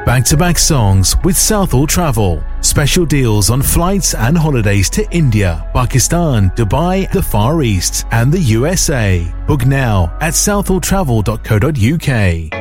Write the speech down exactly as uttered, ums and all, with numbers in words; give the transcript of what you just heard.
Back-to-back songs with Southall Travel. Special deals on flights and holidays to India, Pakistan, Dubai, the Far East, and the U S A. Book now at southall travel dot co dot uk.